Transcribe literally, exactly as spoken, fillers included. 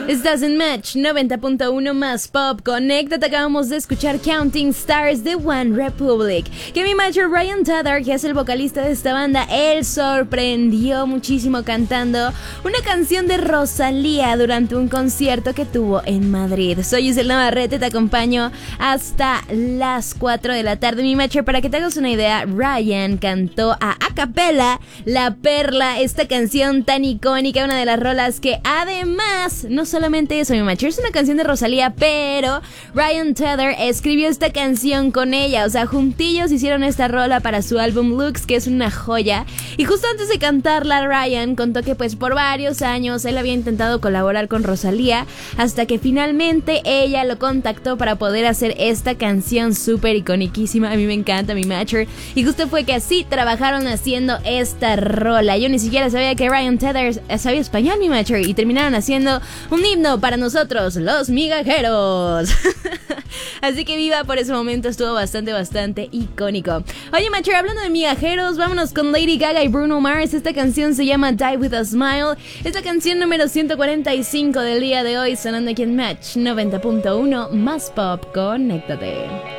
Estás en Match noventa punto uno más Pop. Conéctate, acabamos de escuchar Counting Stars de One Republic. Que mi matcher Ryan Tedder, que es el vocalista de esta banda, él sorprendió muchísimo cantando una canción de Rosalía durante un concierto que tuvo en Madrid. Soy Giselle Navarrete, te acompaño hasta las cuatro de la tarde. Mi matcher, para que te hagas una idea, Ryan cantó a acapella La Perla, esta canción tan icónica, una de las rolas que además, no solamente eso, mi matcher, es una canción de Rosalía, pero Ryan Tedder escribió esta canción con ella, o sea, juntillos hicieron esta rola para su álbum Looks, que es una joya. Y justo antes de cantarla, Ryan contó que pues por varios años él había intentado colaborar con Rosalía, hasta que finalmente ella lo contactó para poder hacer esta canción súper iconiquísima. A mí me encanta, mi matcher, y justo fue que así trabajaron haciendo esta rola. Yo ni siquiera sabía que Ryan Tedder sabía español, mi matcher, y terminaron haciendo un himno para nosotros, los migajeros. Así que viva por ese momento, estuvo bastante, bastante icónico. Oye, matcher, hablando de migajeros, vámonos con Lady Gaga y Bruno Mars. Esta canción se llama Die With A Smile. Es la canción número ciento cuarenta y cinco del día de hoy, sonando aquí en Match noventa punto uno más Pop. Conéctate.